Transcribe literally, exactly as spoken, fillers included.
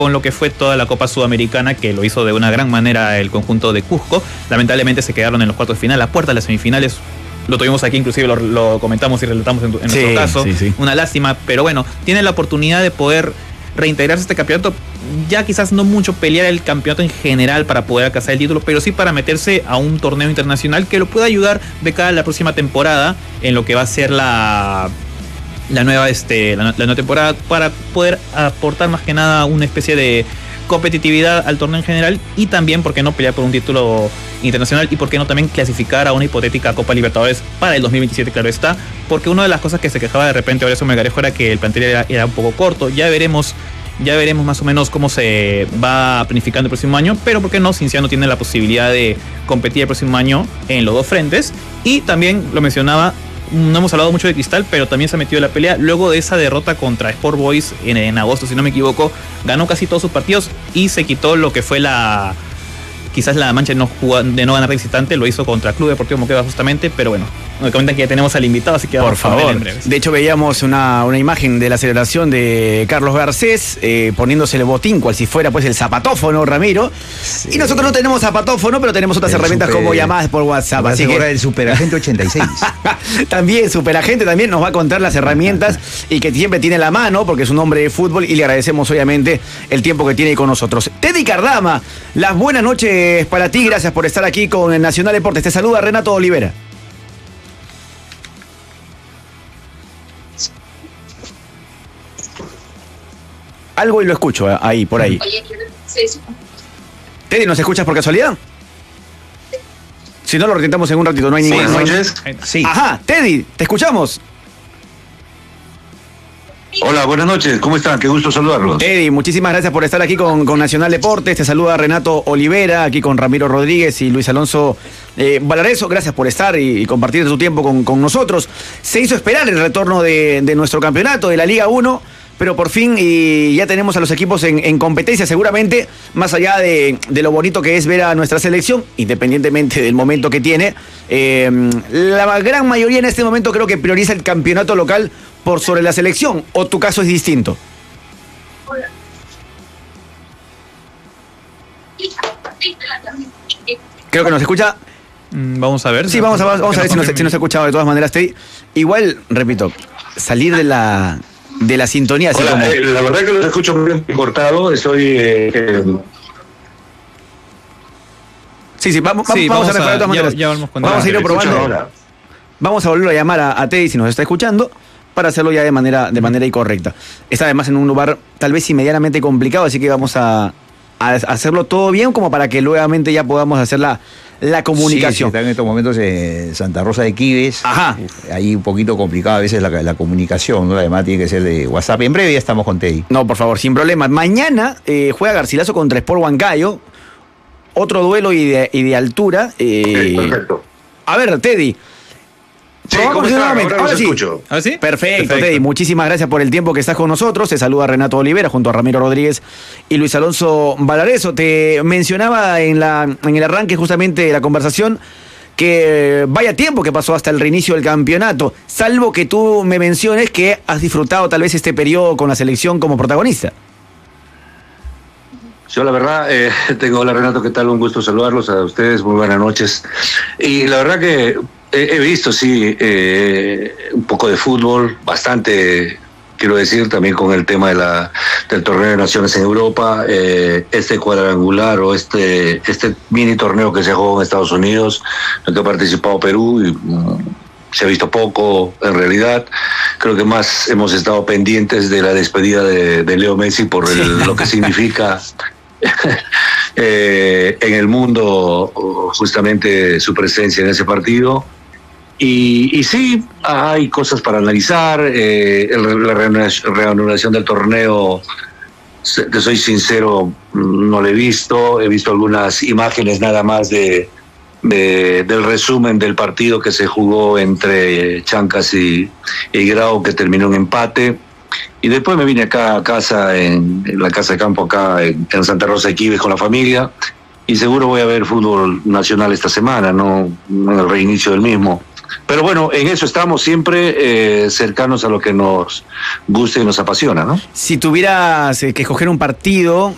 con lo que fue toda la Copa Sudamericana, que lo hizo de una gran manera el conjunto de Cusco. Lamentablemente se quedaron en los cuartos de final, a puerta de las semifinales. Lo tuvimos aquí, inclusive lo, lo comentamos y relatamos en, en sí, nuestro caso. Sí, sí. Una lástima, pero bueno, tiene la oportunidad de poder reintegrarse a este campeonato. Ya quizás no mucho pelear el campeonato en general para poder alcanzar el título, pero sí para meterse a un torneo internacional que lo pueda ayudar de cara a la próxima temporada en lo que va a ser la... la nueva este la, la nueva temporada, para poder aportar más que nada una especie de competitividad al torneo en general, y también, ¿por qué no pelear por un título internacional? Y ¿por qué no también clasificar a una hipotética Copa Libertadores para el dos mil veintisiete? Claro está, porque una de las cosas que se quejaba de repente Horacio Melgarejo era que el plantel era, era un poco corto. Ya veremos ya veremos más o menos cómo se va planificando el próximo año, pero ¿por qué no? Cienciano tiene la posibilidad de competir el próximo año en los dos frentes. Y también lo mencionaba, no hemos hablado mucho de Cristal, pero también se ha metido en la pelea luego de esa derrota contra Sport Boys en, en agosto, si no me equivoco. Ganó casi todos sus partidos y se quitó lo que fue la quizás la mancha de no, jugar, de no ganar de visitante. Lo hizo contra Club Deportivo Moquegua justamente, pero bueno, me comentan que ya tenemos al invitado, así que por vamos favor. a en breves. De hecho, veíamos una, una imagen de la celebración de Carlos Garcés eh, poniéndose el botín, cual si fuera pues el zapatófono, Ramiro. Sí. Y nosotros no tenemos zapatófono, pero tenemos otras el herramientas super, como llamadas por WhatsApp. Así que el Superagente ochenta y seis. También Superagente también nos va a contar las herramientas y que siempre tiene la mano, porque es un hombre de fútbol, y le agradecemos obviamente el tiempo que tiene con nosotros. Teddy Cardama, las buenas noches para ti, gracias por estar aquí con el Nacional Deportes. Te saluda Renato Olivera. Algo y lo escucho ahí, por ahí. Teddy, ¿nos escuchas por casualidad? Si no, lo retentamos en un ratito, no hay ningún... Buenas noches. Sí. Ajá, Teddy, te escuchamos. Hola, buenas noches, ¿cómo están? Qué gusto saludarlos. Teddy, muchísimas gracias por estar aquí con, con Nacional Deportes. Te saluda Renato Olivera, aquí con Ramiro Rodríguez y Luis Alonso eh, Valareso. Gracias por estar y, y compartir tu tiempo con, con nosotros. Se hizo esperar el retorno de, de nuestro campeonato, de la Liga uno, pero por fin y ya tenemos a los equipos en, en competencia, seguramente, más allá de, de lo bonito que es ver a nuestra selección, independientemente del momento que tiene. Eh, la gran mayoría en este momento creo que prioriza el campeonato local por sobre la selección, ¿o tu caso es distinto? Creo que nos escucha. Mm, vamos a ver. Sí, vamos a, vamos a ver si nos, si nos ha escuchado de todas maneras. Teddy. Igual, repito, salir de la de la sintonía. Así Hola, como... eh, la verdad que los escucho muy bien cortado. Estoy... Eh, eh... Sí, sí, vamos, sí, vamos, vamos a mejorar de todas ya, maneras. Ya vamos vamos a ir probando. Vamos a volver a llamar a, a Teddy si nos está escuchando, para hacerlo ya de manera, de manera incorrecta. Está además en un lugar tal vez inmediatamente complicado, así que vamos a, a hacerlo todo bien como para que nuevamente ya podamos hacer la, la comunicación. Sí, sí, están en estos momentos en Santa Rosa de Quibes. Ajá. Ahí un poquito complicada a veces la, la comunicación, ¿no? Además tiene que ser de WhatsApp. En breve ya estamos con Teddy. No, por favor, sin problema. Mañana eh, juega Garcilaso contra Sport Huancayo. Otro duelo y de, y de altura. Eh, okay, perfecto. A ver, Teddy. Sí, ¿cómo está? Ahora, Ahora sí. escucho. ¿Ah, sí? Perfecto, Perfecto, Teddy. Muchísimas gracias por el tiempo que estás con nosotros. Te saluda Renato Olivera junto a Ramiro Rodríguez y Luis Alonso Valareso. Te mencionaba en, la, en el arranque justamente de la conversación que vaya tiempo que pasó hasta el reinicio del campeonato, salvo que tú me menciones que has disfrutado tal vez este periodo con la selección como protagonista. Yo la verdad, eh, tengo, hola Renato, ¿qué tal? Un gusto saludarlos a ustedes, muy buenas noches. Y la verdad que he, he visto, sí, eh, un poco de fútbol, bastante, quiero decir, también con el tema de la, del torneo de naciones en Europa, eh, este cuadrangular o este, este mini torneo que se jugó en Estados Unidos, en el que ha participado Perú, y um, se ha visto poco en realidad. Creo que más hemos estado pendientes de la despedida de, de Leo Messi por el, lo que significa eh, en el mundo justamente su presencia en ese partido. Y, y sí, hay cosas para analizar. Eh, la reanudación del torneo, te soy sincero, no lo he visto. He visto algunas imágenes nada más de, de del resumen del partido que se jugó entre Chancas y, y Grau, que terminó en empate. Y después me vine acá a casa, en, en la casa de campo acá en, en Santa Rosa de Quibes con la familia, y seguro voy a ver fútbol nacional esta semana, no en el reinicio del mismo. Pero bueno, en eso estamos siempre eh, cercanos a lo que nos gusta y nos apasiona, ¿no? Si tuvieras eh, que escoger un partido